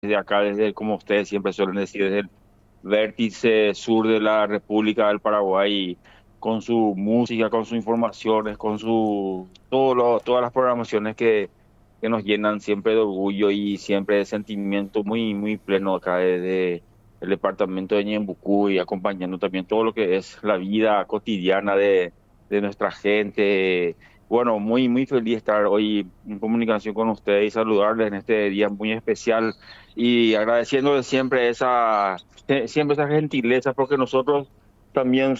desde acá, desde, como ustedes siempre suelen decir, desde el vértice sur de la República del Paraguay, con su música, con sus informaciones, con todas las programaciones que nos llenan siempre de orgullo y siempre de sentimiento muy, muy pleno acá desde el departamento de Ñembucú y acompañando también todo lo que es la vida cotidiana de nuestra gente. Bueno, muy, muy feliz de estar hoy en comunicación con ustedes y saludarles en este día muy especial y agradeciéndoles siempre esa gentileza, porque nosotros también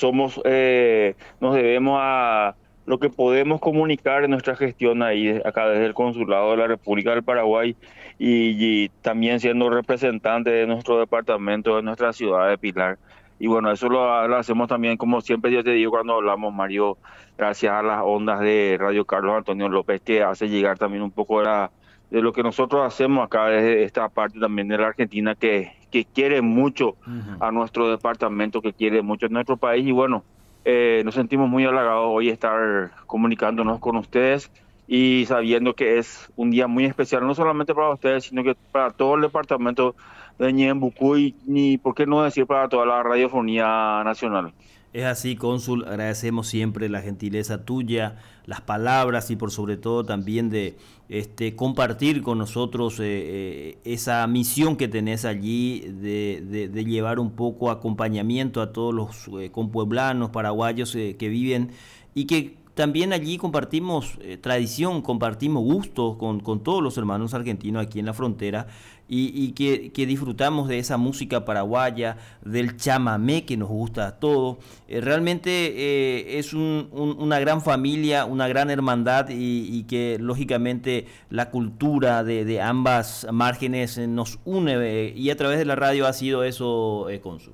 nos debemos a lo que podemos comunicar en nuestra gestión ahí, acá desde el Consulado de la República del Paraguay y también siendo representante de nuestro departamento, de nuestra ciudad de Pilar. Y bueno, eso lo hacemos también, como siempre yo te digo cuando hablamos, Mario, gracias a las ondas de Radio Carlos Antonio López, que hace llegar también un poco de lo que nosotros hacemos acá desde esta parte también de la Argentina, que quiere mucho Ujú. a nuestro departamento, que quiere mucho a nuestro país. Y bueno, nos sentimos muy halagados hoy estar comunicándonos con ustedes y sabiendo que es un día muy especial, no solamente para ustedes, sino que para todo el departamento de Ñembucú y, ni, por qué no decir, para toda la radiofonía nacional. Es así, cónsul, agradecemos siempre la gentileza tuya, las palabras y por sobre todo también de compartir con nosotros esa misión que tenés allí de llevar un poco acompañamiento a todos los compueblanos, paraguayos que viven y que también allí compartimos tradición, compartimos gustos con todos los hermanos argentinos aquí en la frontera y que disfrutamos de esa música paraguaya, del chamamé que nos gusta a todos. Realmente es una gran familia, una gran hermandad y que lógicamente la cultura de ambas márgenes nos une y a través de la radio ha sido eso, Consul.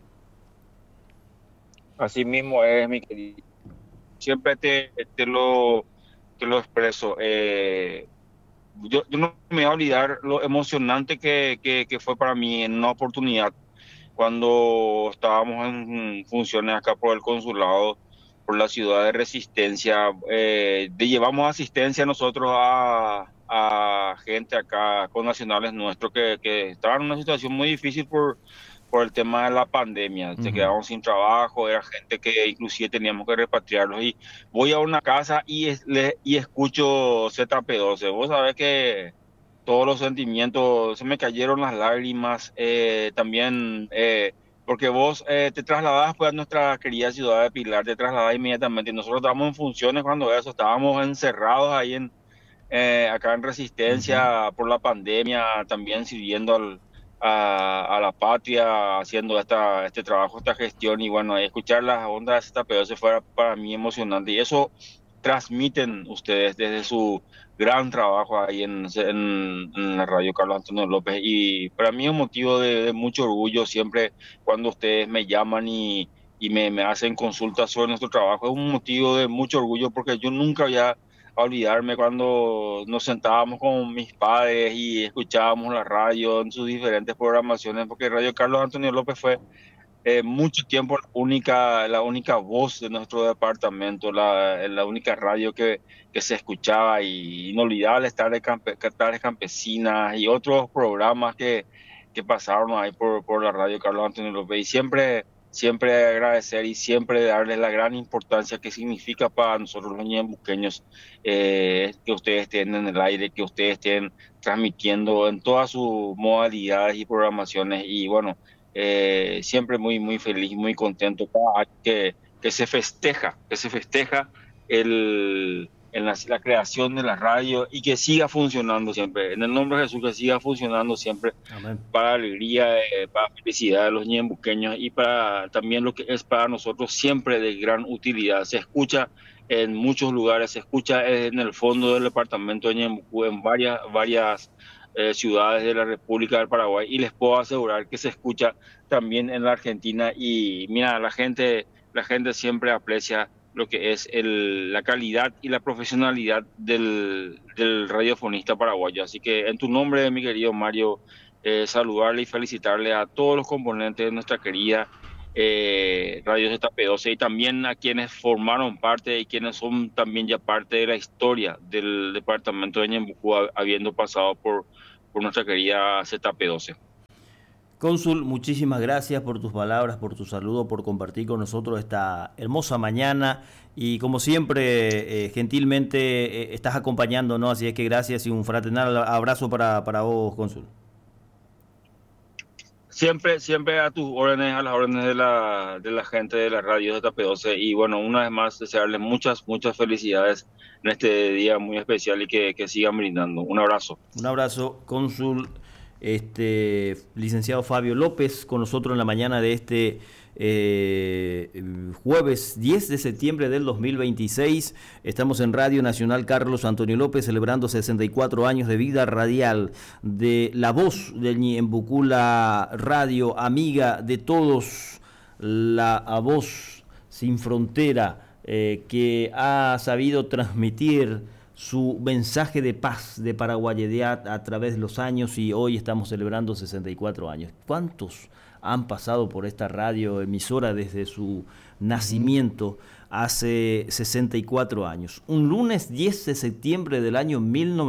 Así mismo es, mi querido. Siempre te lo expreso. Yo no me voy a olvidar lo emocionante que fue para mí en una oportunidad cuando estábamos en funciones acá por el consulado, por la ciudad de Resistencia. Llevamos asistencia nosotros a gente acá, con nacionales nuestros que estaban en una situación muy difícil por el tema de la pandemia. Se Ujú. quedaron sin trabajo, era gente que inclusive teníamos que repatriarlos. Y voy a una casa y escucho ZP12. Vos sabés que todos los sentimientos, se me cayeron las lágrimas, también, porque vos te trasladás pues a nuestra querida ciudad de Pilar, te trasladás inmediatamente. Nosotros estábamos en funciones cuando eso, estábamos encerrados ahí acá en Ujú. Resistencia por la pandemia, también sirviendo a la patria, haciendo este trabajo, esta gestión. Y bueno, escuchar las ondas de esta pedo se fue para mí emocionante, y eso transmiten ustedes desde su gran trabajo ahí en la radio Carlos Antonio López, y para mí es un motivo de mucho orgullo siempre cuando ustedes me llaman y me hacen consultas sobre nuestro trabajo. Es un motivo de mucho orgullo porque yo nunca había a olvidarme cuando nos sentábamos con mis padres y escuchábamos la radio en sus diferentes programaciones, porque Radio Carlos Antonio López fue mucho tiempo la única voz de nuestro departamento, la única radio que se escuchaba, y inolvidable Tardes Campesinas y otros programas que pasaron ahí por la radio Carlos Antonio López. Y siempre agradecer y siempre darles la gran importancia que significa para nosotros los ñembuqueños, que ustedes estén en el aire, que ustedes estén transmitiendo en todas sus modalidades y programaciones. Y bueno, siempre muy, muy feliz, muy contento cada año que se festeja la creación de la radio, y que siga funcionando siempre. En el nombre de Jesús, que siga funcionando siempre Amén. para alegría, para felicidad de los ñembuqueños y para también lo que es para nosotros siempre de gran utilidad. Se escucha en muchos lugares, se escucha en el fondo del departamento de Ñembucú, en varias ciudades de la República del Paraguay, y les puedo asegurar que se escucha también en la Argentina. Y mira, la gente siempre aprecia lo que es la calidad y la profesionalidad del radiofonista paraguayo. Así que en tu nombre, mi querido Mario, saludarle y felicitarle a todos los componentes de nuestra querida Radio ZP12, y también a quienes formaron parte y quienes son también ya parte de la historia del departamento de Ñembucú, habiendo pasado por nuestra querida ZP12. Cónsul, muchísimas gracias por tus palabras, por tu saludo, por compartir con nosotros esta hermosa mañana y como siempre, gentilmente estás acompañándonos, así es que gracias y un fraternal abrazo para vos, Cónsul. Siempre, siempre a tus órdenes, a las órdenes de la gente de la radio de Tapedoce. Y bueno, una vez más, desearles muchas, muchas felicidades en este día muy especial y que sigan brindando. Un abrazo. Un abrazo, Cónsul, licenciado Fabio López, con nosotros en la mañana de este jueves 10 de septiembre del 2026. Estamos en Radio Nacional Carlos Antonio López celebrando 64 años de vida radial de La Voz del Ñembucú, radio amiga de todos, la voz sin frontera que ha sabido transmitir su mensaje de paz, de paraguayidad a través de los años y hoy estamos celebrando 64 años. ¿Cuántos han pasado por esta radio emisora desde su nacimiento hace 64 años? Un lunes 10 de septiembre del año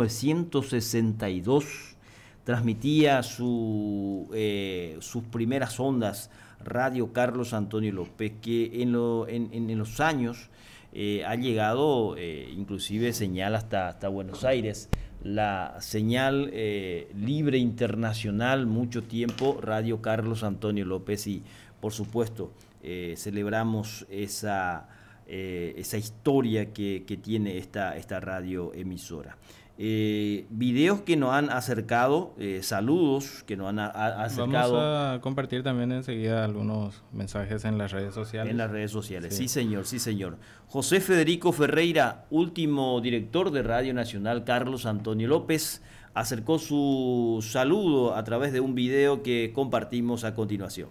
1962 transmitía sus primeras ondas Radio Carlos Antonio López, que en los años ha llegado inclusive señal hasta Buenos Aires, la señal libre internacional, mucho tiempo, Radio Carlos Antonio López, y por supuesto celebramos esa historia que tiene esta radio emisora. Videos que nos han acercado, saludos que nos han acercado. Vamos a compartir también enseguida algunos mensajes en las redes sociales. En las redes sociales, sí señor, sí señor. José Federico Ferreira, último director de Radio Nacional Carlos Antonio López, acercó su saludo a través de un video que compartimos a continuación.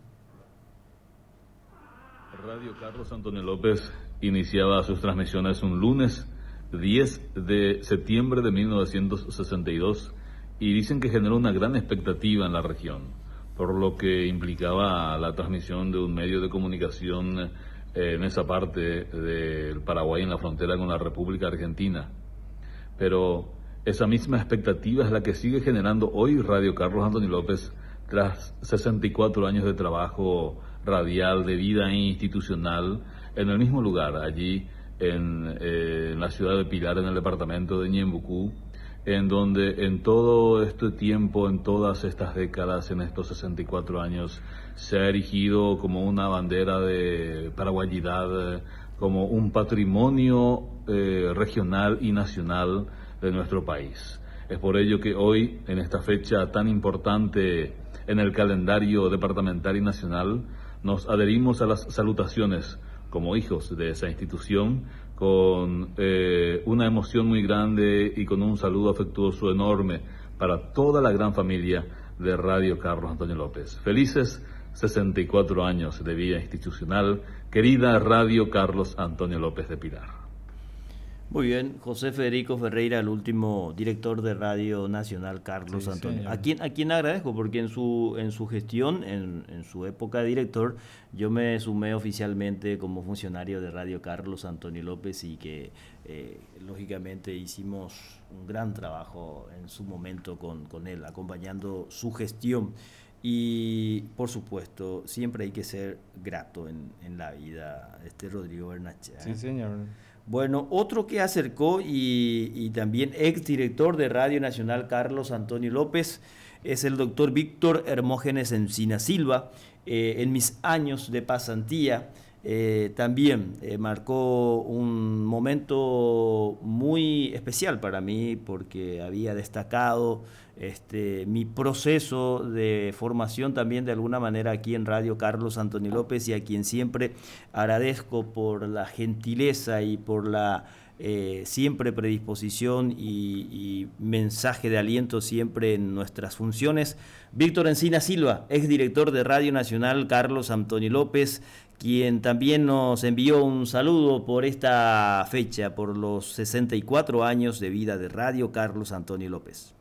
Radio Carlos Antonio López iniciaba sus transmisiones un lunes 10 de septiembre de 1962 y dicen que generó una gran expectativa en la región, por lo que implicaba la transmisión de un medio de comunicación en esa parte del Paraguay, en la frontera con la República Argentina. Pero esa misma expectativa es la que sigue generando hoy Radio Carlos Antonio López tras 64 años de trabajo radial, de vida institucional, en el mismo lugar, allí en la ciudad de Pilar, en el departamento de Ñembucú, en donde en todo este tiempo, en todas estas décadas, en estos 64 años, se ha erigido como una bandera de paraguayidad, como un patrimonio regional y nacional de nuestro país. Es por ello que hoy, en esta fecha tan importante en el calendario departamental y nacional, nos adherimos a las salutaciones como hijos de esa institución, con una emoción muy grande y con un saludo afectuoso enorme para toda la gran familia de Radio Carlos Antonio López. Felices 64 años de vida institucional, querida Radio Carlos Antonio López de Pilar. Muy bien, José Federico Ferreira, el último director de Radio Nacional Carlos Antonio. A quien agradezco, porque en su gestión, en su época de director, yo me sumé oficialmente como funcionario de Radio Carlos Antonio López y que lógicamente hicimos un gran trabajo en su momento con él, acompañando su gestión. Y por supuesto, siempre hay que ser grato en la vida, Rodrigo Bernache. Sí, señor. Bueno, otro que acercó y también exdirector de Radio Nacional Carlos Antonio López es el doctor Víctor Hermógenes Encina Silva. En mis años de pasantía también marcó un momento muy especial para mí porque había destacado mi proceso de formación también de alguna manera aquí en Radio Carlos Antonio López, y a quien siempre agradezco por la gentileza y por la siempre predisposición y mensaje de aliento siempre en nuestras funciones. Víctor Encina Silva, exdirector de Radio Nacional Carlos Antonio López, quien también nos envió un saludo por esta fecha, por los 64 años de vida de Radio Carlos Antonio López.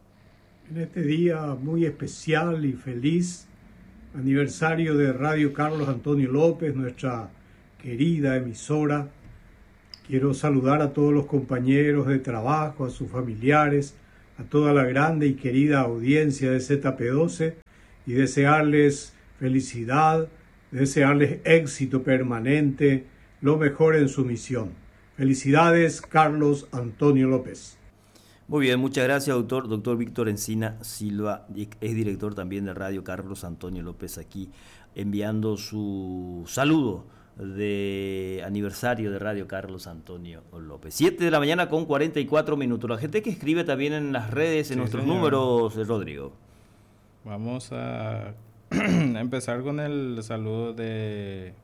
En este día muy especial y feliz, aniversario de Radio Carlos Antonio López, nuestra querida emisora, quiero saludar a todos los compañeros de trabajo, a sus familiares, a toda la grande y querida audiencia de ZP12 y desearles felicidad, desearles éxito permanente, lo mejor en su misión. Felicidades, Carlos Antonio López. Muy bien, muchas gracias, doctor Víctor Encina Silva, es director también de Radio Carlos Antonio López, aquí enviando su saludo de aniversario de Radio Carlos Antonio López. 7 de la mañana con 44 minutos. La gente que escribe también en las redes, en nuestros números, Rodrigo. Vamos a empezar con el saludo de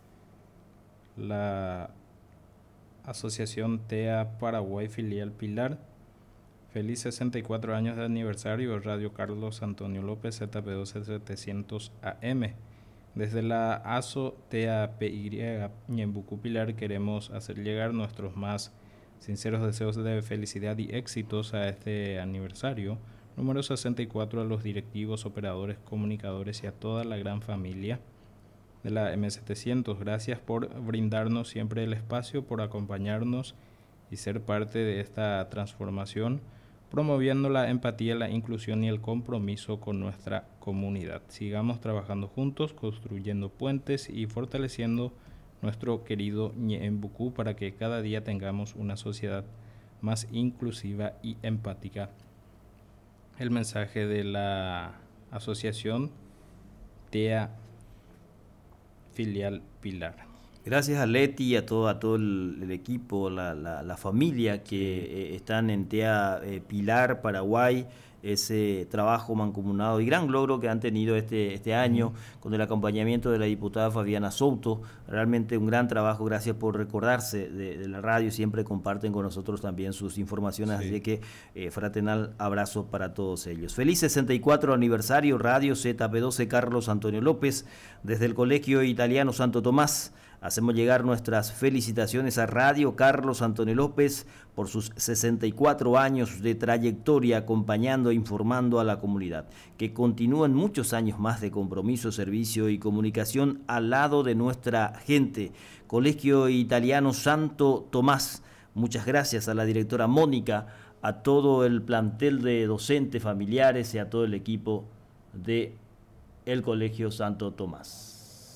la Asociación TEA Paraguay Filial Pilar. Feliz 64 años de aniversario, Radio Carlos Antonio López, ZP12 700 AM. Desde la ASO TAPY Ñembucú Pilar queremos hacer llegar nuestros más sinceros deseos de felicidad y éxitos a este aniversario número 64 a los directivos, operadores, comunicadores y a toda la gran familia de la M700. Gracias por brindarnos siempre el espacio, por acompañarnos y ser parte de esta transformación, promoviendo la empatía, la inclusión y el compromiso con nuestra comunidad. Sigamos trabajando juntos, construyendo puentes y fortaleciendo nuestro querido Ñembucú para que cada día tengamos una sociedad más inclusiva y empática. El mensaje de la asociación TEA Filial Pilar. Gracias a Leti y a todo el equipo, la familia que están en TEA Pilar, Paraguay, ese trabajo mancomunado y gran logro que han tenido este año con el acompañamiento de la diputada Fabiana Souto. Realmente un gran trabajo, gracias por recordarse de la radio, siempre comparten con nosotros también sus informaciones, así que fraternal abrazo para todos ellos. Feliz 64 aniversario Radio ZP12 Carlos Antonio López, desde el Colegio Italiano Santo Tomás. Hacemos llegar nuestras felicitaciones a Radio Carlos Antonio López por sus 64 años de trayectoria acompañando e informando a la comunidad. Que continúen muchos años más de compromiso, servicio y comunicación al lado de nuestra gente. Colegio Italiano Santo Tomás. Muchas gracias a la directora Mónica, a todo el plantel de docentes, familiares y a todo el equipo de el Colegio Santo Tomás.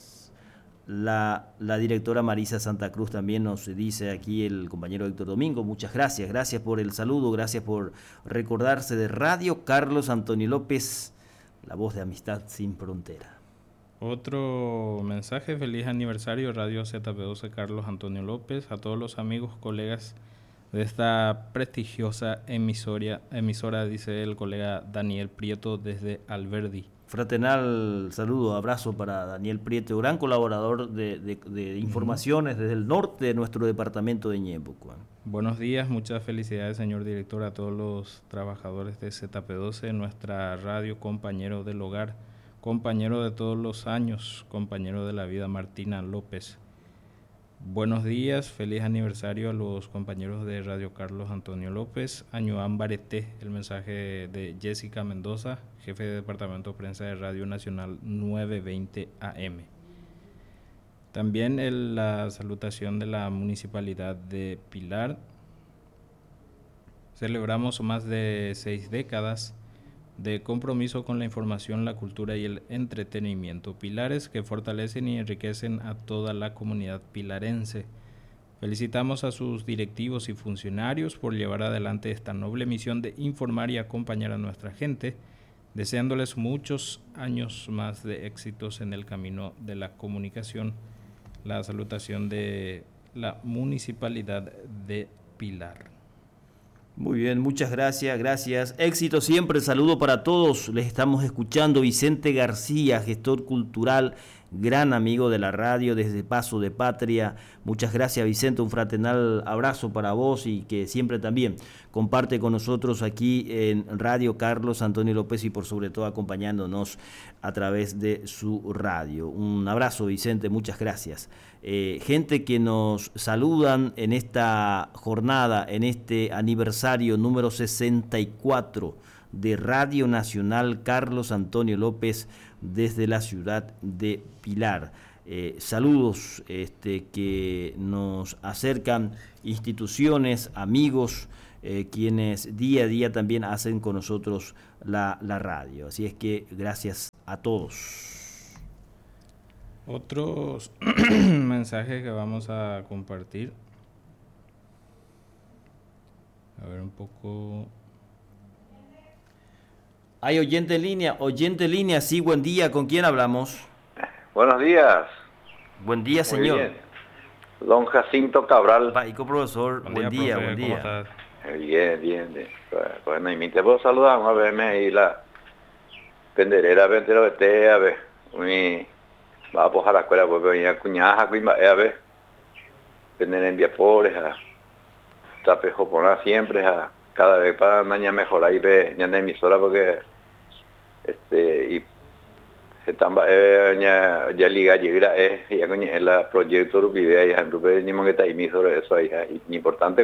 La directora Marisa Santa Cruz también nos dice aquí el compañero Héctor Domingo, muchas gracias por el saludo, gracias por recordarse de Radio Carlos Antonio López, la voz de amistad sin frontera. Otro mensaje, feliz aniversario Radio ZP12 Carlos Antonio López, a todos los amigos, colegas de esta prestigiosa emisora, dice el colega Daniel Prieto desde Alberdi. Fraternal saludo, abrazo para Daniel Prieto, gran colaborador de informaciones desde el norte de nuestro departamento de Ñembucú. Buenos días, muchas felicidades, señor director, a todos los trabajadores de ZP12, nuestra radio, compañero del hogar, compañero de todos los años, compañero de la vida, Martina López. Buenos días, feliz aniversario a los compañeros de Radio Carlos Antonio López, Añoán Bareté, el mensaje de Jessica Mendoza, jefe de Departamento de Prensa de Radio Nacional 920 AM. También la salutación de la Municipalidad de Pilar. Celebramos más de 6 décadas de compromiso con la información, la cultura y el entretenimiento. Pilares que fortalecen y enriquecen a toda la comunidad pilarense. Felicitamos a sus directivos y funcionarios por llevar adelante esta noble misión de informar y acompañar a nuestra gente, deseándoles muchos años más de éxitos en el camino de la comunicación. La salutación de la Municipalidad de Pilar. Muy bien, muchas gracias. Éxito siempre, saludo para todos. Les estamos escuchando Vicente García, gestor cultural, gran amigo de la radio desde Paso de Patria. Muchas gracias, Vicente, un fraternal abrazo para vos y que siempre también comparte con nosotros aquí en Radio Carlos Antonio López y por sobre todo acompañándonos a través de su radio. Un abrazo, Vicente, muchas gracias. Gente que nos saludan en esta jornada, en este aniversario número 64 de Radio Nacional Carlos Antonio López desde la ciudad de Pilar. Saludos que nos acercan instituciones, amigos, quienes día a día también hacen con nosotros la radio. Así es que gracias a todos. Otros mensajes que vamos a compartir. A ver un poco. Hay oyente en línea, sí, buen día, ¿con quién hablamos? Buenos días. Buen día, Muy señor. bien. Don Jacinto Cabral. Baico, profesor, buen día, profe, buen ¿cómo día. estás? Bien. Bueno, y me te puedo saludar, a verme ahí la penderera, pero a ver, va a poner la escuela, pues venía cuñaja, a ver, pender en Viapores, a tapejo poner siempre, a cada vez para mañana mejorar y ver, ya en la emisora, porque, y se tamba, ya liga, llega, ya con el proyecto, lo que ya en Rupe, ni moneta y mi sobre eso, ahí, es importante,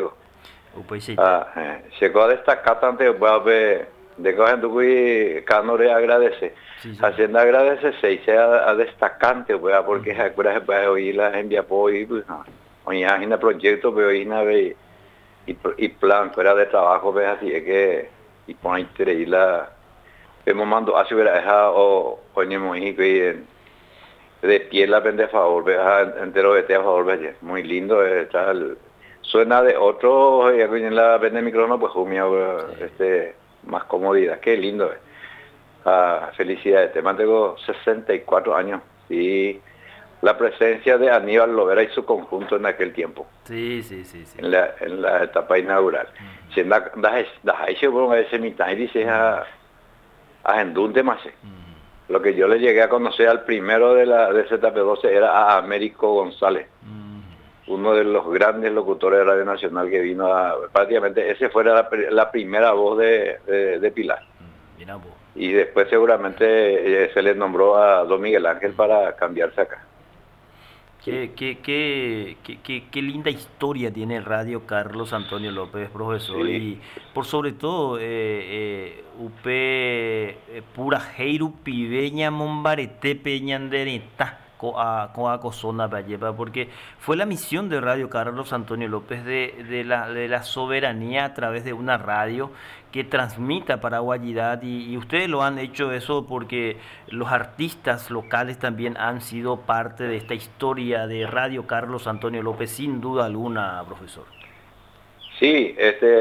llegó a destacar tanto, voy a ver, de coger tu que Canore agradece, haciendo agradece, se hice a destacante, pues, porque se acuerda que puede oír las enviapó y pues, hoy en el proyecto, pero hoy una vez, y plan, fuera de trabajo, pues, así es que, y pon interés, y la, hemos mandado a subir a esa, o ni México, y de pie la vende a favor, pues, entero de a favor, pues, muy lindo, tal. Suena de otro, y en la vende micrófono, pues más comodidad, qué lindo. Felicidades, te mantengo 64 años y la presencia de Aníbal Lovera y su conjunto en aquel tiempo. Sí. En la etapa inaugural. Si en ese mitad y dice a Gendunte más. Lo que yo le llegué a conocer al primero de ZP12 era a Américo González. Uno de los grandes locutores de Radio Nacional que vino prácticamente, ese fue la primera voz de Pilar. Y después seguramente se le nombró a Don Miguel Ángel para cambiarse acá. Qué linda historia tiene Radio Carlos Antonio López, profesor. Sí. Y por sobre todo, pura heiru pibeña mombarete peñandereta. Porque fue la misión de Radio Carlos Antonio López de la soberanía a través de una radio que transmita paraguayidad y ustedes lo han hecho eso porque los artistas locales también han sido parte de esta historia de Radio Carlos Antonio López, sin duda alguna, profesor. Sí,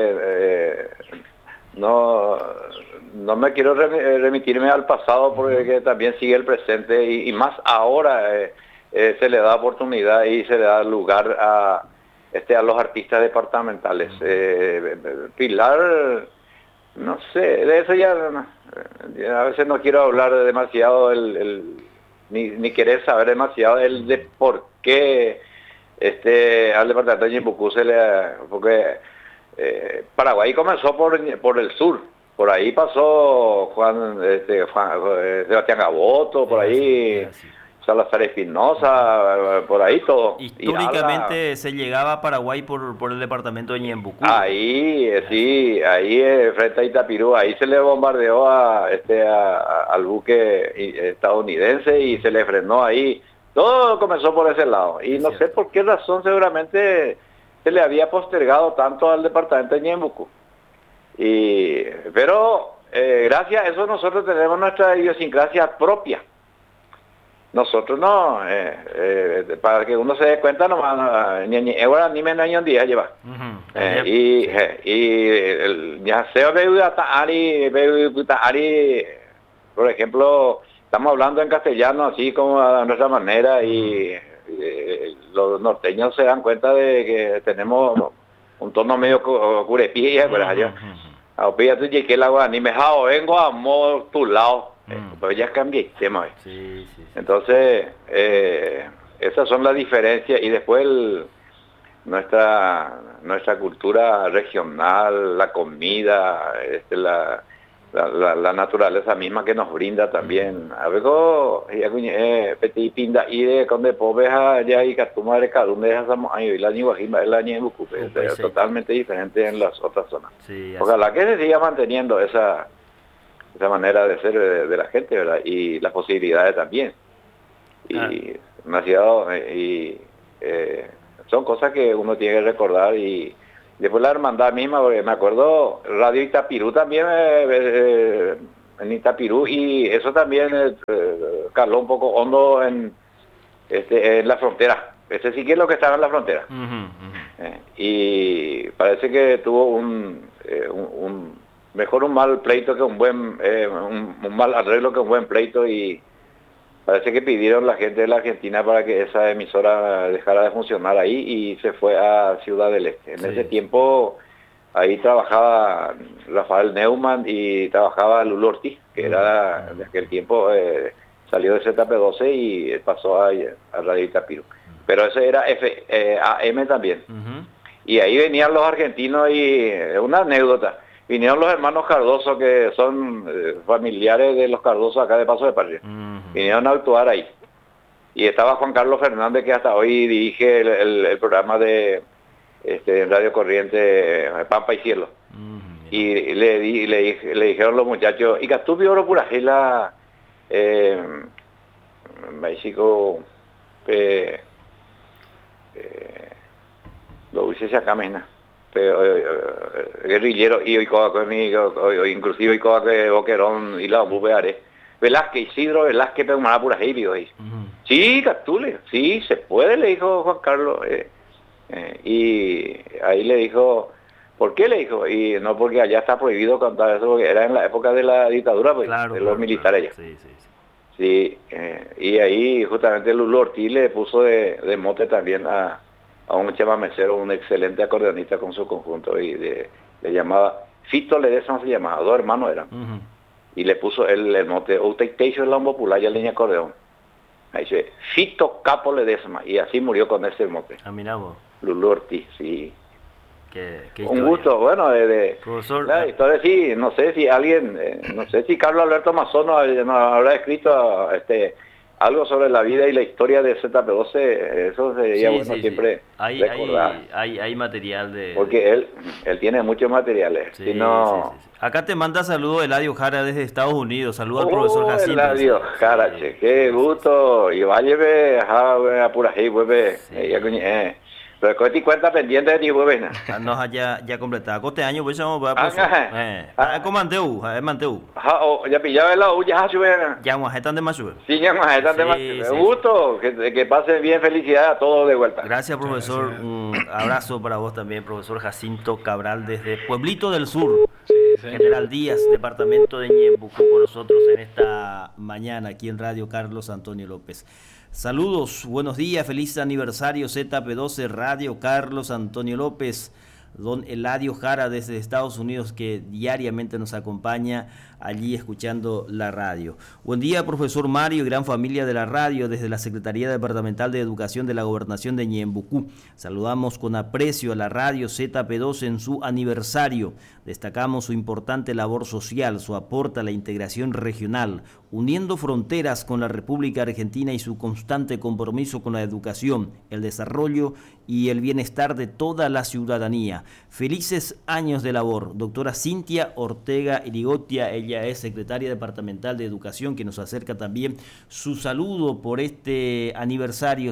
no me quiero remitirme al pasado porque también sigue el presente y más ahora se le da oportunidad y se le da lugar a los artistas departamentales. Pilar, no sé, de eso ya a veces no quiero hablar demasiado ni querer saber demasiado de por qué al departamento de Ñembucú porque Paraguay comenzó por el sur, por ahí pasó Juan Sebastián Gaboto, por ahí Salazar Espinosa, por ahí todo. Históricamente se llegaba a Paraguay por el departamento de Ñembucú. Ahí, sí, ahí frente a Itapirú, ahí se le bombardeó al buque estadounidense y se le frenó ahí. Todo comenzó por ese lado. Y no sé por qué razón seguramente se le había postergado tanto al departamento de Ñembucú. Pero gracias a eso nosotros tenemos nuestra idiosincrasia propia. Nosotros no, para que uno se dé cuenta nomás, ahora ni menos año un día lleva. Ya sea por ejemplo, estamos hablando en castellano así como a nuestra manera y los norteños se dan cuenta de que tenemos un tono medio curepilla, pues allá. Que la agua ni me vengo a tu lado. Pues ya cambié el tema. Sí. Entonces, esas son las diferencias y después nuestra cultura regional, la comida, la naturaleza misma que nos brinda también. A ver, petit pinda y de donde pobeja ya y catuma de cada uno de esas y la Ñuajima es la Ñebucú, es totalmente diferente en las otras zonas. Sí, ojalá que se siga manteniendo esa manera de ser de la gente, ¿verdad? Y las posibilidades también. Y demasiado, son cosas que uno tiene que recordar y después la hermandad misma, porque me acuerdo, Radio Itapirú también en Itapirú, y eso también caló un poco hondo en la frontera. Ese sí que es lo que estaba en la frontera. Y parece que tuvo mejor un mal pleito que un buen, un mal arreglo que un buen pleito, y parece que pidieron la gente de la Argentina para que esa emisora dejara de funcionar ahí y se fue a Ciudad del Este. En ese tiempo ahí trabajaba Rafael Neumann y trabajaba Lulo Ortiz, que era de aquel tiempo, salió de ZP12 y pasó a Radio Itapirú. Pero ese era AM también. Y ahí venían los argentinos y una anécdota. Vinieron los hermanos Cardoso, que son familiares de los Cardoso acá de Paso de Patria. Vinieron a actuar ahí. Y estaba Juan Carlos Fernández, que hasta hoy dirige el programa de Radio Corriente Pampa y Cielo. Y le dijeron los muchachos, y Castupi oro pura gela, México, lo hice acá mena. Guerrillero y inclusive que Boquerón y la Bubeare Velázquez, Isidro Velázquez, pero más pura heavy hoy. Sí, Catule, sí, se puede, le dijo Juan Carlos. Y ahí le dijo, ¿por qué? Le dijo, y no, porque allá está prohibido cantar eso, porque era en la época de la dictadura, pues, de los militares allá. Sí, y ahí justamente Lulo Ortiz le puso de mote también a un chamamecero, un excelente acordeonista con su conjunto, y le llamaba Fito Ledesma, se llamaba, dos hermanos eran. Y le puso el mote Outeitation la popular y leña acordeón. Ahí dice Fito Capo Ledesma, y así murió con ese mote. Mira vos. Lulo Ortiz, sí. Qué un gusto, bueno, profesor, la historia, sí, no sé si alguien, no sé si Carlos Alberto Mazón nos habrá escrito algo sobre la vida y la historia de ZP12, eso sería siempre recordar. Hay material de... Porque él tiene muchos materiales. Sí, si no... Acá te manda saludos Eladio Jara desde Estados Unidos. Saludos al profesor Jacinto. Eladio Jara, che, qué gusto. Y váyeme a pura ahí, pero con cuenta pendiente de ti, pues, nos ya completado. Este año, pues, vamos a Manteu. Ya pillaba la ya ha subido. Ya, están de más sube. Sí, ya, están de más. Me gusto, que pasen bien, felicidad a todos de vuelta. Gracias, profesor. Un abrazo para vos también, profesor Jacinto Cabral, desde Pueblito del Sur. General Díaz, departamento de Ñembucú, con nosotros en esta mañana aquí en Radio Carlos Antonio López. Saludos, buenos días, feliz aniversario ZP12 Radio Carlos Antonio López. Don Eladio Jara desde Estados Unidos, que diariamente nos acompaña allí escuchando la radio. Buen día, profesor Mario y gran familia de la radio, desde la Secretaría Departamental de Educación de la Gobernación de Ñembucú. Saludamos con aprecio a la radio ZP12 en su aniversario. Destacamos su importante labor social, su aporte a la integración regional, uniendo fronteras con la República Argentina, y su constante compromiso con la educación, el desarrollo y el bienestar de toda la ciudadanía. Felices años de labor. Doctora Cintia Ortega Irigotia, ella es secretaria departamental de Educación, que nos acerca también su saludo por este aniversario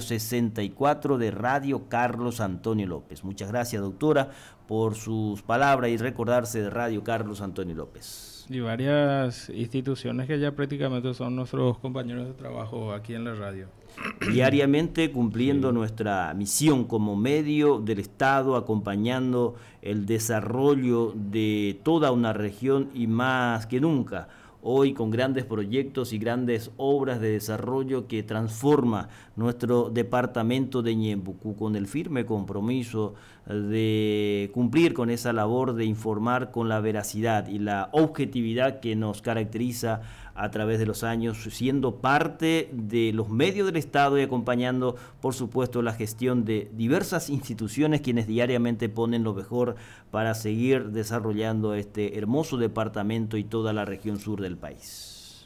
64 de Radio Carlos Antonio López. Muchas gracias, doctora, por sus palabras y recordarse de Radio Carlos Antonio López. Y varias instituciones que ya prácticamente son nuestros compañeros de trabajo aquí en la radio. Diariamente cumpliendo nuestra misión como medio del Estado, acompañando el desarrollo de toda una región, y más que nunca hoy con grandes proyectos y grandes obras de desarrollo que transforma nuestro departamento de Ñembucú, con el firme compromiso de cumplir con esa labor de informar con la veracidad y la objetividad que nos caracteriza a través de los años, siendo parte de los medios del Estado y acompañando, por supuesto, la gestión de diversas instituciones, quienes diariamente ponen lo mejor para seguir desarrollando este hermoso departamento y toda la región sur del país.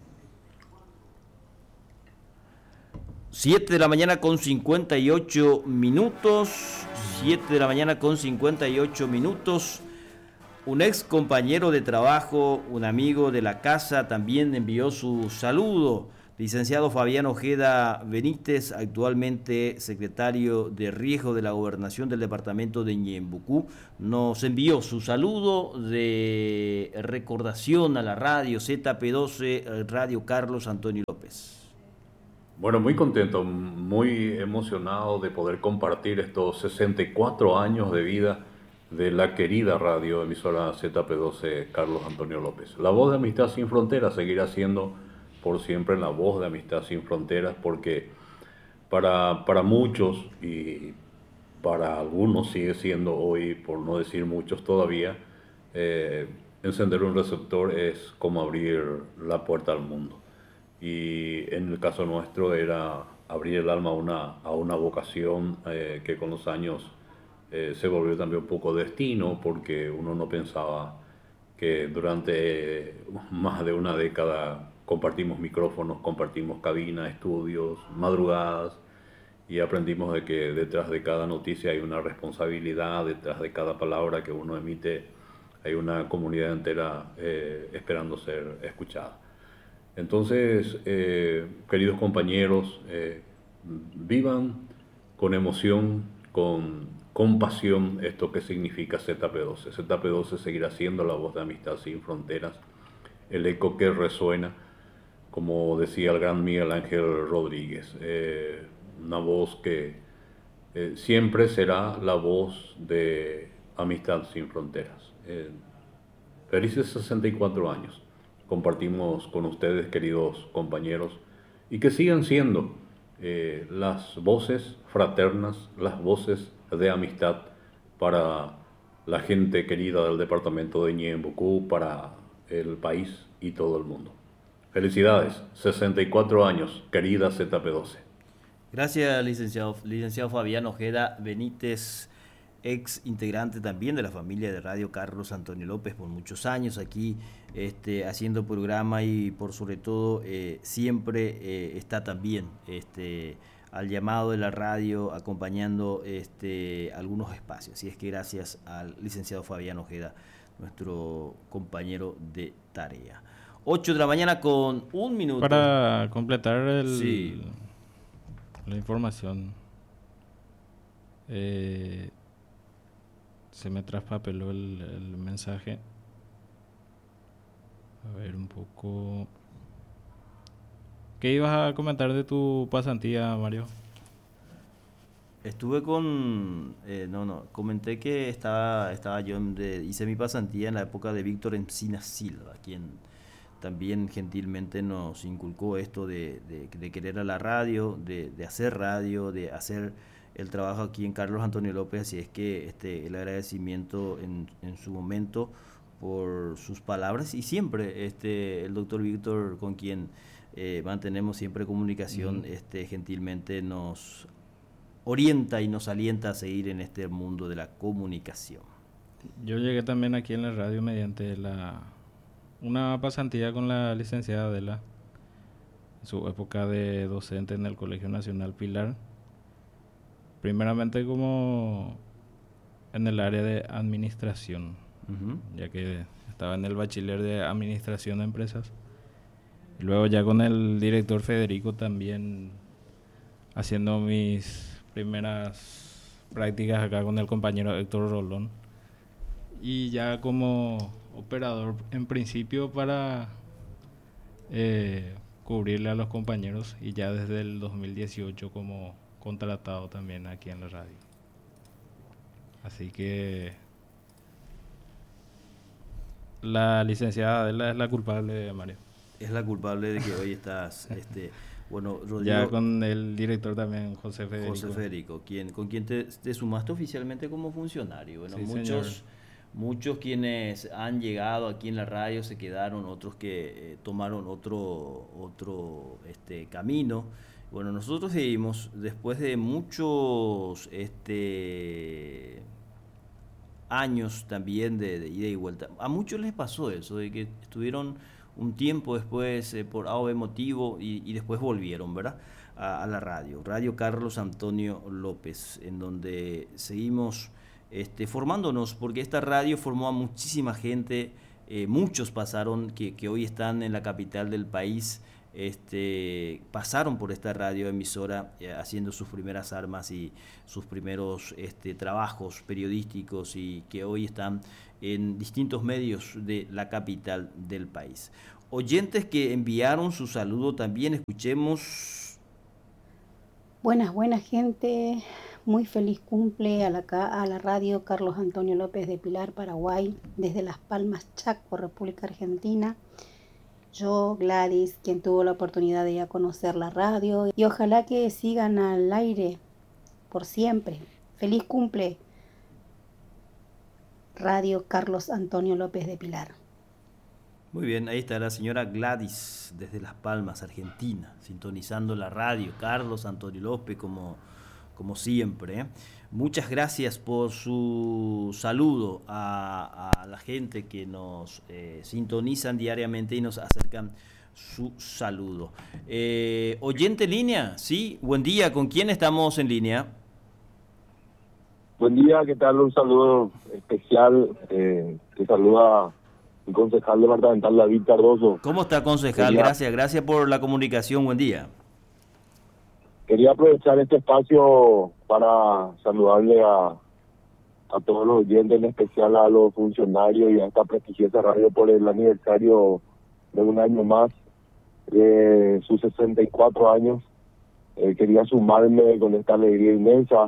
7 de la mañana con 58 minutos. 7 de la mañana con 58 minutos. Un ex compañero de trabajo, un amigo de la casa, también envió su saludo Licenciado Fabián Ojeda Benítez, actualmente secretario de Riesgo de la Gobernación del departamento de Ñembucú, nos envió su saludo de recordación a la radio ZP12, Radio Carlos Antonio López. Bueno, muy contento, muy emocionado de poder compartir estos 64 años de vida de la querida radio emisora ZP12 Carlos Antonio López. La voz de Amistad Sin Fronteras seguirá siendo por siempre la voz de Amistad Sin Fronteras, porque para muchos y para algunos sigue siendo hoy, por no decir muchos todavía, encender un receptor es como abrir la puerta al mundo. Y en el caso nuestro era abrir el alma a una vocación que con los años se volvió también un poco destino, porque uno no pensaba que durante más de una década compartimos micrófonos, compartimos cabina, estudios, madrugadas, y aprendimos de que detrás de cada noticia hay una responsabilidad, detrás de cada palabra que uno emite hay una comunidad entera esperando ser escuchada. Entonces, queridos compañeros, vivan con emoción, con pasión esto que significa ZP12. ZP12 seguirá siendo la voz de Amistad Sin Fronteras, el eco que resuena, como decía el gran Miguel Ángel Rodríguez, una voz que siempre será la voz de Amistad Sin Fronteras. Felices 64 años compartimos con ustedes, queridos compañeros, y que sigan siendo las voces fraternas, las voces de amistad para la gente querida del departamento de Ñembucú, para el país y todo el mundo. Felicidades, 64 años, querida ZP12. Gracias, licenciado Fabián Ojeda Benítez, ex integrante también de la familia de Radio Carlos Antonio López por muchos años aquí haciendo programa, y por sobre todo siempre está también al llamado de la radio acompañando algunos espacios. Así es que gracias al licenciado Fabián Ojeda, nuestro compañero de tarea. 8 de la mañana con 1 minuto. Para completar la información, se me traspapeló el mensaje. A ver un poco. ¿Qué ibas a comentar de tu pasantía, Mario? Estuve comenté que hice mi pasantía en la época de Víctor Encinas Silva, quien también gentilmente nos inculcó esto de querer a la radio, de hacer radio, de hacer el trabajo aquí en Carlos Antonio López. Así es que el agradecimiento en su momento por sus palabras, y siempre el doctor Víctor, con quien mantenemos siempre comunicación, gentilmente nos orienta y nos alienta a seguir en este mundo de la comunicación. Yo llegué también aquí en la radio mediante una pasantía con la licenciada Adela, en su época de docente en el Colegio Nacional Pilar, primeramente como en el área de administración, ya que estaba en el bachiller de administración de empresas, y luego ya con el director Federico también haciendo mis primeras prácticas acá con el compañero Héctor Rolón, y ya como operador en principio para cubrirle a los compañeros, y ya desde el 2018 como contratado también aquí en la radio. Así que la licenciada Adela es la culpable, Mario. Es la culpable de que hoy estás bueno, Rodrigo, ya con el director también, José Federico, con quien te sumaste oficialmente como funcionario. Bueno, sí, muchos quienes han llegado aquí en la radio se quedaron, otros que tomaron otro camino. Bueno, nosotros seguimos después de muchos años también de ida y vuelta. A muchos les pasó eso, de que estuvieron un tiempo después por A o B motivo y después volvieron, ¿verdad?, a la radio. Radio Carlos Antonio López, en donde seguimos formándonos, porque esta radio formó a muchísima gente. Muchos pasaron que hoy están en la capital del país, pasaron por esta radioemisora haciendo sus primeras armas y sus primeros trabajos periodísticos y que hoy están en distintos medios de la capital del país. Oyentes que enviaron su saludo también, escuchemos. Buenas gente, muy feliz cumple a la radio Carlos Antonio López de Pilar, Paraguay, desde Las Palmas, Chaco, República Argentina. Yo, Gladys, quien tuvo la oportunidad de ir a conocer la radio, y ojalá que sigan al aire por siempre. Feliz cumple, Radio Carlos Antonio López de Pilar. Muy bien, ahí está la señora Gladys desde Las Palmas, Argentina, sintonizando la radio Carlos Antonio López como siempre. Muchas gracias por su saludo a la gente que nos sintonizan diariamente y nos acercan su saludo. Oyente en línea, sí, buen día, ¿con quién estamos en línea? Buen día, ¿qué tal? Un saludo especial, que saluda el concejal departamental David Cardoso. ¿Cómo está, concejal? Gracias por la comunicación, buen día. Quería aprovechar este espacio para saludarle a todos los oyentes, en especial a los funcionarios y a esta prestigiosa radio por el aniversario de un año más de sus 64 años. Quería sumarme con esta alegría inmensa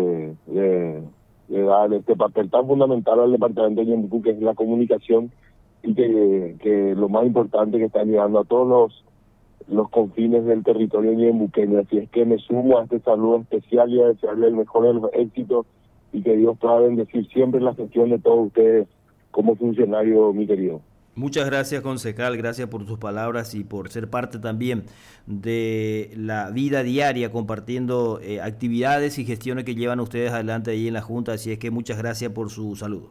de dar este papel tan fundamental al departamento de Ñembucú, que es la comunicación, y que lo más importante, que está llegando a todos los confines del territorio ñembuqueño. Así es que me sumo a este saludo especial y a desearle el mejor de los éxitos y que Dios pueda bendecir siempre la gestión de todos ustedes como funcionario, mi querido. Muchas gracias, concejal, gracias por tus palabras y por ser parte también de la vida diaria, compartiendo actividades y gestiones que llevan ustedes adelante ahí en la Junta. Así es que muchas gracias por su saludo.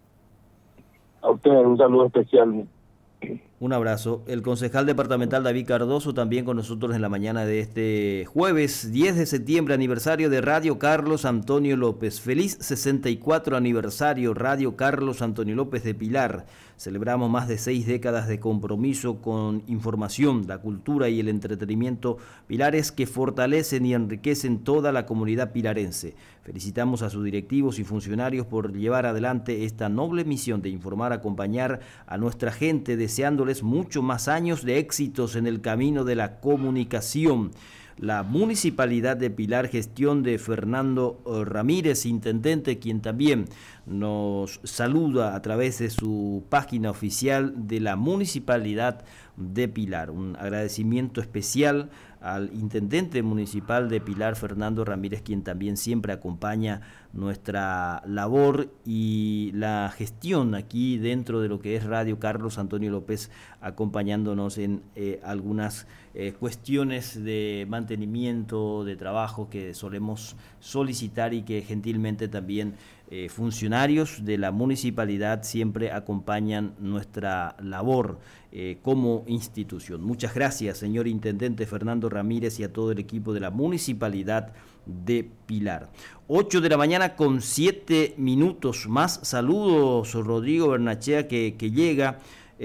A ustedes un saludo especial. Un abrazo. El concejal departamental David Cardoso también con nosotros en la mañana de este jueves 10 de septiembre, aniversario de Radio Carlos Antonio López. Feliz 64 aniversario Radio Carlos Antonio López de Pilar. Celebramos más de 6 décadas de compromiso con información, la cultura y el entretenimiento pilares que fortalecen y enriquecen toda la comunidad pilarense. Felicitamos a sus directivos y funcionarios por llevar adelante esta noble misión de informar, acompañar a nuestra gente, deseándoles muchos más años de éxitos en el camino de la comunicación. La Municipalidad de Pilar, gestión de Fernando Ramírez, intendente, quien también nos saluda a través de su página oficial de la Municipalidad de Pilar. Un agradecimiento especial al intendente municipal de Pilar, Fernando Ramírez, quien también siempre acompaña nuestra labor y la gestión aquí dentro de lo que es Radio Carlos Antonio López, acompañándonos en algunas cuestiones de mantenimiento, de trabajo que solemos solicitar y que gentilmente también funcionarios de la municipalidad siempre acompañan nuestra labor como institución. Muchas gracias, señor intendente Fernando Ramírez, y a todo el equipo de la municipalidad de Pilar. 8 de la mañana con 7 minutos más. Saludos, Rodrigo Bernachea, que llega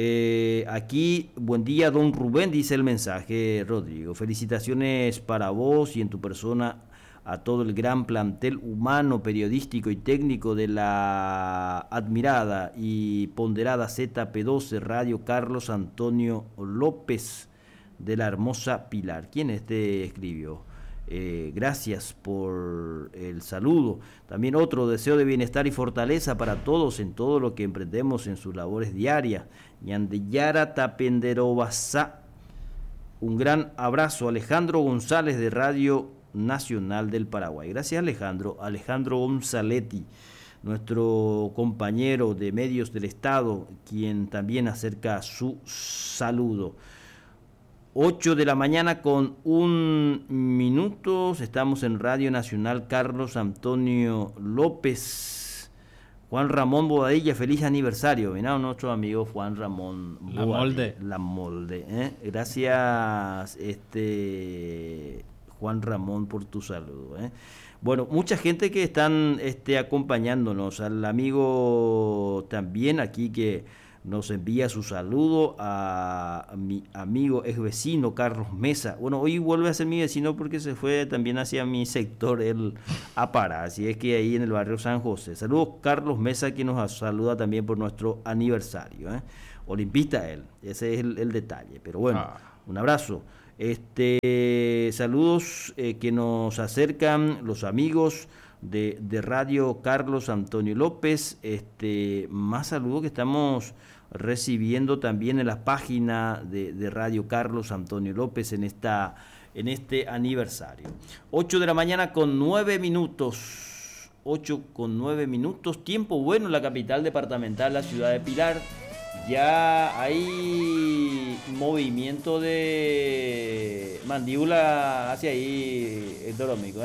aquí. Buen día, don Rubén, dice el mensaje, Rodrigo. Felicitaciones para vos y en tu persona a todo el gran plantel humano, periodístico y técnico de la admirada y ponderada ZP12 Radio Carlos Antonio López de la hermosa Pilar. ¿Quién escribió? Gracias por el saludo. También otro deseo de bienestar y fortaleza para todos en todo lo que emprendemos en sus labores diarias. Ñandeyara Tapenderovasá. Un gran abrazo. Alejandro González de Radio Nacional del Paraguay. Gracias, Alejandro. Alejandro Gonzaletti, nuestro compañero de Medios del Estado, quien también acerca su saludo. 8 de la mañana con 1 minuto. Estamos en Radio Nacional Carlos Antonio López. Juan Ramón Bobadilla, feliz aniversario. Mira, nuestro amigo Juan Ramón Bobadilla. La Molde. Gracias, Juan Ramón, por tu saludo. Bueno, mucha gente que están acompañándonos, al amigo también aquí que nos envía su saludo a mi amigo ex vecino Carlos Mesa. Bueno, hoy vuelve a ser mi vecino porque se fue también hacia mi sector, él a Pará, así es que ahí en el barrio San José. Saludos Carlos Mesa, que nos saluda también por nuestro aniversario, ¿eh? Olimpista él, ese es el detalle, pero bueno, un abrazo. Saludos que nos acercan los amigos de Radio Carlos Antonio López, más saludos que estamos recibiendo también en la página de Radio Carlos Antonio López en este aniversario. 8 de la mañana con 9 minutos, 8 con 9 minutos, tiempo bueno en la capital departamental, la ciudad de Pilar. Ya hay movimiento de mandíbula hacia ahí, económico,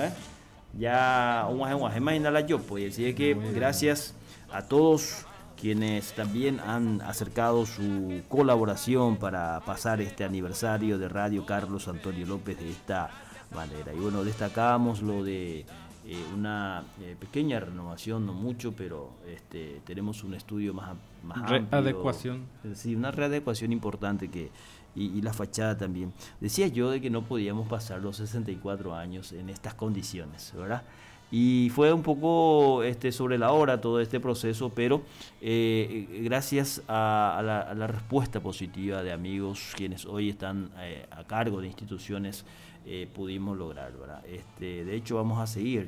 ya imagínala yo, pues, así es que gracias a todos quienes también han acercado su colaboración para pasar este aniversario de Radio Carlos Antonio López de esta manera. Y bueno, destacamos lo de una pequeña renovación, no mucho, pero tenemos un estudio más amplio. Readecuación. Sí, una readecuación importante y la fachada también. Decía yo de que no podíamos pasar los 64 años en estas condiciones, ¿verdad? Y fue un poco sobre la hora todo este proceso, pero gracias a la respuesta positiva de amigos quienes hoy están a cargo de instituciones, pudimos lograr, ¿verdad? De hecho vamos a seguir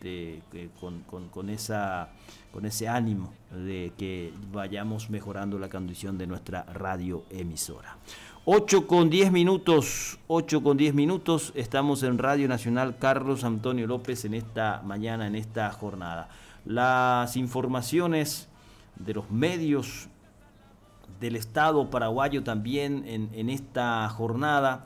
con ese ánimo de que vayamos mejorando la condición de nuestra radio emisora. 8 con 10 minutos, estamos en Radio Nacional Carlos Antonio López en esta mañana, en esta jornada. Las informaciones de los medios del Estado paraguayo también en esta jornada.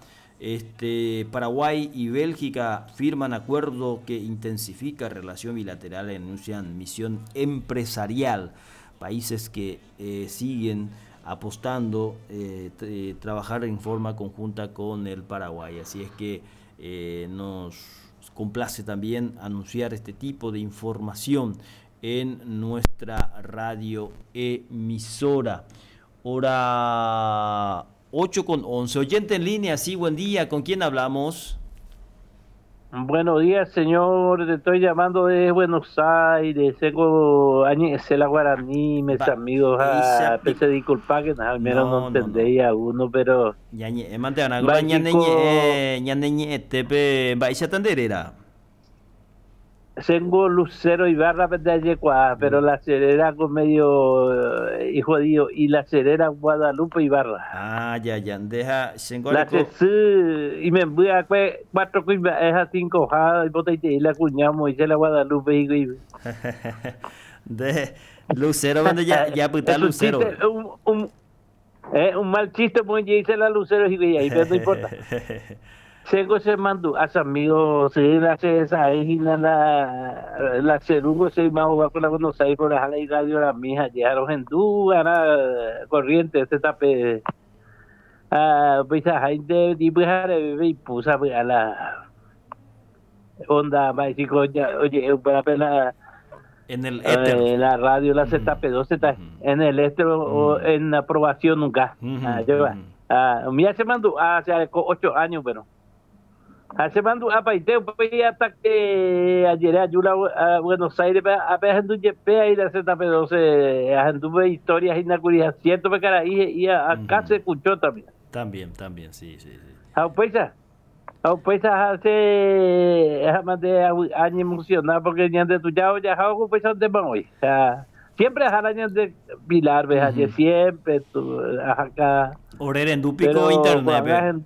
Paraguay y Bélgica firman acuerdo que intensifica relación bilateral y anuncian misión empresarial. Países que siguen apostando trabajar en forma conjunta con el Paraguay. Así es que nos complace también anunciar este tipo de información en nuestra radio emisora. Hora 8:11. Oyente en línea, sí, buen día. ¿Con quién hablamos? Buenos días, señor. Te estoy llamando de Buenos Aires. Tengo la Guaraní, mis amigos. Pese disculpa que al menos no entendía uno, pero. Tengo Lucero y Barra pero la Cerera con medio jodido, y la Cerera Guadalupe y Barra. Ya, deja. La y me voy a 4 es a 5 y bote y la cuñamos y se la Guadalupe y de Lucero, ya puta Lucero. Un mal chiste, muy dice la Lucero y ahí, pero no importa. Tengo se mandó a sus amigos, se hace esa égina, la Cerungo, se va con la Buenos Aires, por la y radio, la mija, llegaron en Dúgana, corriente, este tape, pues a gente, y pues a bebé y pusa a la onda, va a decir, oye, para pena. En el éter. La radio, la ZP2 está en el éter o en aprobación nunca. Mira, se mandó hace 8 años, pero. Hace mando a Paiteo, hasta que ayer a Buenos Aires, a ver, ahí la ZP12, a historias y nacurías, cierto, me cara, y acá se escuchó también. También, sí. A hace más de años emocionado, porque ya de tu ya hago pues de hoy. O sea, siempre años de Pilar, ves, ayer siempre, acá. Orer en Dupico, internet,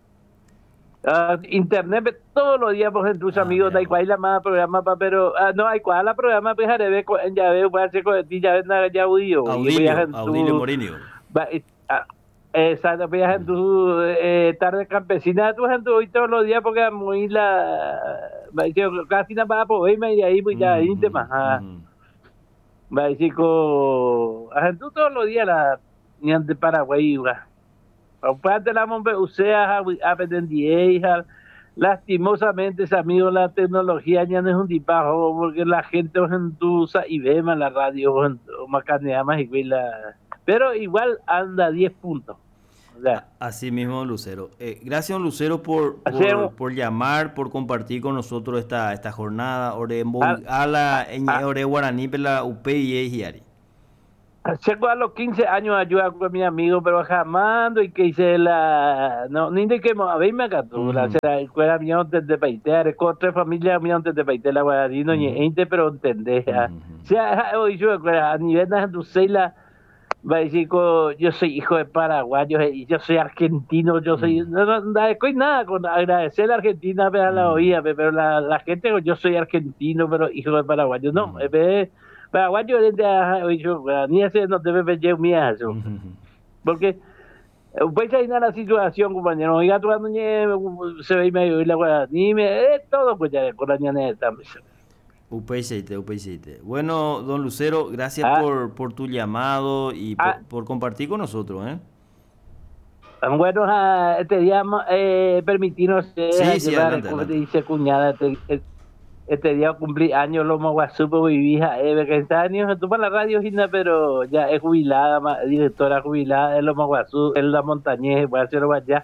internet todos los días, por ejemplo, tus amigos, da igual la más programa, pero no hay cual la programa, pues ya veo, voy a hacer con ti, ya ves nada, ya Audilio Morinio. Exacto, voy a hacer tu tarde campesina, tu gente hoy todos los días, porque muy casi nada para poderme y ahí, pues ya, íntima. Va a decir con todos los días la niña de Paraguay, aparte la mombre usea a hija, lastimosamente amigos, la tecnología ya no es un dipajo, porque la gente usa y ve más la radio o más canea más y la pero igual anda 10 puntos. O sea, así mismo, don Lucero. Gracias, don Lucero, por llamar, por compartir con nosotros esta jornada. Ore guaraní pela UPI y Ari. Llego a los 15 años ayuda con mi amigo, pero jamás y que hice no ni de que a ver me acató la escuela mía antes de paitear con tres familias mía antes de paitear la guaraní no ni pero entendés ya hoy yo a nivel de Anducela va a decir yo soy hijo de paraguayo y yo soy argentino, yo soy no nada con agradecer a la Argentina pero la oía, pero la gente yo soy argentino pero hijo de paraguayo no paraguayo ni ese no debe ver mía eso porque pues ahí la situación compañero oiga cuando se ve medio la guaraní todo pues ya con la ñaneta Upecheite. Bueno, don Lucero, gracias por tu llamado y por compartir con nosotros, Bueno, este día permitirnos llevar, como te dice cuñada, este día cumplí años los Maguasupo vivía que está años estuvo en la radio pero ya es jubilada, directora jubilada de los Maguazú, en la montañés, voy a hacerlo allá.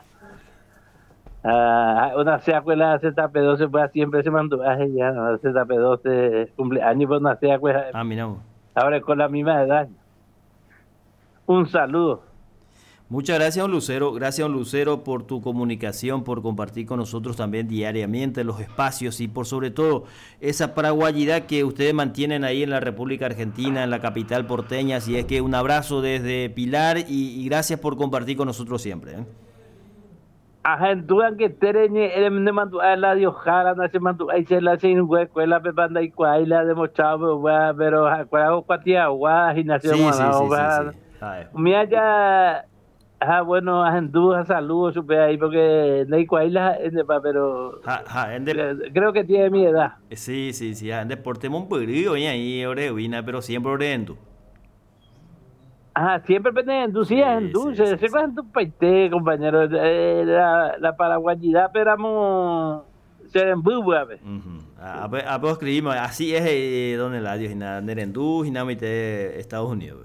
Una secuela ZP12 pues siempre se mandó ya ZP12 cumpleaños pues una secuela mira. Ahora con la misma edad. Un saludo. Muchas gracias, don Lucero. Gracias, don Lucero, por tu comunicación, por compartir con nosotros también diariamente los espacios y por sobre todo esa paraguayidad que ustedes mantienen ahí en la República Argentina, en la capital porteña. Así es que un abrazo desde Pilar y gracias por compartir con nosotros siempre. Ajentuan que tereñe me mandó a la diojara no se mandó ahí se la sin escuela pe banda y cuaila demostrado pero cuago cuatia gua gimnasio mi allá bueno ajentu saludos supe ahí porque no hay cuaila pero creo que tiene mi edad sí en deporte mon periodo ahí orevina pero siempre orendo. Siempre pendiente, sí, se cuenta tu paite, compañero, la paraguayidad, pero se embubua, a vos escribimos, así es don Eladio, Nerendú, Jinamite, Estados Unidos.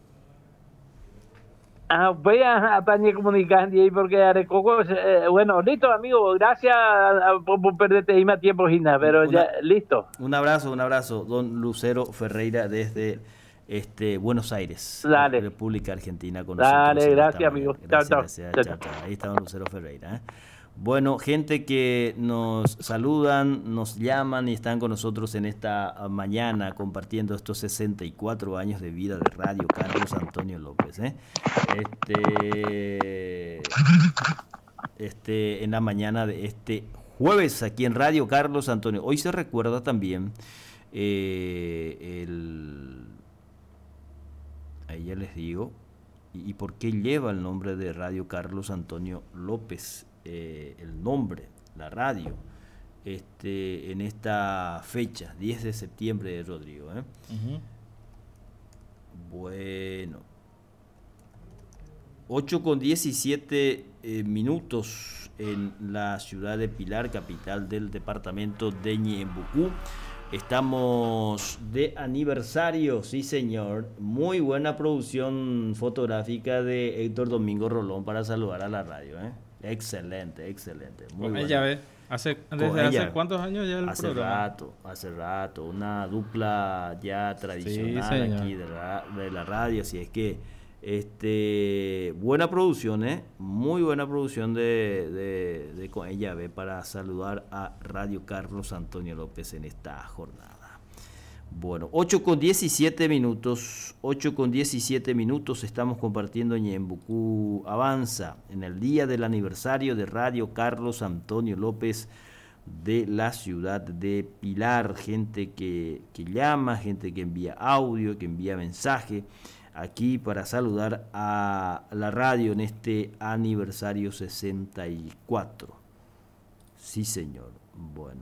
Voy a también comunicar ahí porque Arecoco, bueno, listo, amigo, gracias por perderte más tiempo, Gina, pero ya, listo. Un abrazo, don Lucero Ferreira desde Buenos Aires, República Argentina con nosotros. Dale, gracias, amigo. Gracias. Ahí está don Lucero Ferreira. Bueno, gente que nos saludan, nos llaman y están con nosotros en esta mañana compartiendo estos 64 años de vida de Radio Carlos Antonio López. En la mañana de este jueves aquí en Radio Carlos Antonio. Hoy se recuerda también ahí ya les digo, y por qué lleva el nombre de Radio Carlos Antonio López, el nombre, la radio, en esta fecha, 10 de septiembre de Rodrigo. Bueno, 8:17 minutos en la ciudad de Pilar, capital del departamento de Ñembucú. Estamos de aniversario, sí señor. Muy buena producción fotográfica de Héctor Domingo Rolón para saludar a la radio. Excelente. Muy buena. Ella ve, ¿desde hace cuántos años ya el programa? Hace rato. Una dupla ya tradicional aquí de la radio. Así es que buena producción, muy buena producción de con ella ve para saludar a Radio Carlos Antonio López en esta jornada. Bueno, 8:17 minutos estamos compartiendo Ñembucú Avanza en el día del aniversario de Radio Carlos Antonio López de la ciudad de Pilar. Gente que llama, gente que envía audio, que envía mensaje aquí para saludar a la radio en este aniversario 64. Sí, señor. Bueno,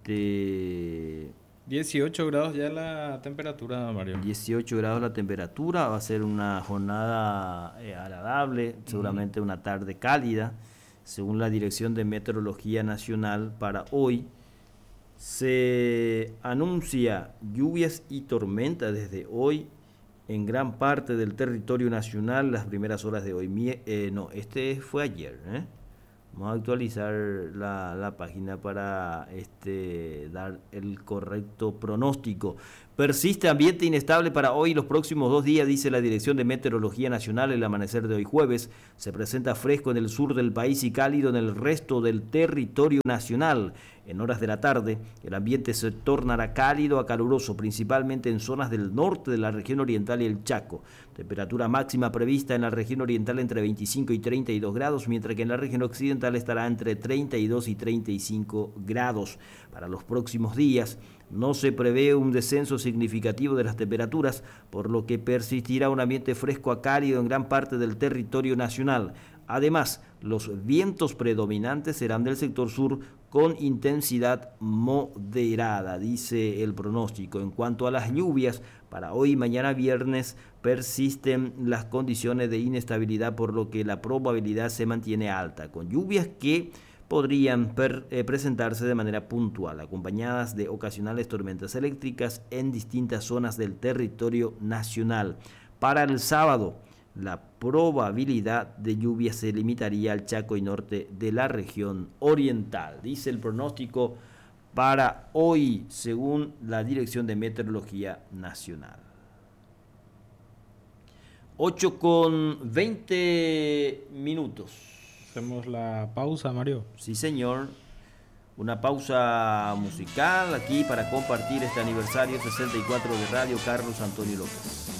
18 grados ya la temperatura, Mario. 18 grados la temperatura, va a ser una jornada agradable, seguramente una tarde cálida, según la Dirección de Meteorología Nacional. Para hoy se anuncia lluvias y tormentas desde hoy en gran parte del territorio nacional las primeras horas de hoy. No, este fue ayer, ¿eh? Vamos a actualizar la página para dar el correcto pronóstico. Persiste ambiente inestable para hoy y los próximos 2 días, dice la Dirección de Meteorología Nacional. El amanecer de hoy jueves se presenta fresco en el sur del país y cálido en el resto del territorio nacional. En horas de la tarde, el ambiente se tornará cálido a caluroso, principalmente en zonas del norte de la región oriental y el Chaco. Temperatura máxima prevista en la región oriental entre 25 y 32 grados, mientras que en la región occidental estará entre 32 y 35 grados. Para los próximos días, no se prevé un descenso significativo de las temperaturas, por lo que persistirá un ambiente fresco a cálido en gran parte del territorio nacional. Además, los vientos predominantes serán del sector sur con intensidad moderada, dice el pronóstico. En cuanto a las lluvias, para hoy y mañana viernes persisten las condiciones de inestabilidad, por lo que la probabilidad se mantiene alta, con lluvias que podrían presentarse de manera puntual, acompañadas de ocasionales tormentas eléctricas en distintas zonas del territorio nacional. Para el sábado, la probabilidad de lluvia se limitaría al Chaco y norte de la región oriental, dice el pronóstico para hoy, según la Dirección de Meteorología Nacional. 8:20. Hacemos la pausa, Mario. Sí, señor. Una pausa musical aquí para compartir este aniversario 64 de Radio Carlos Antonio López.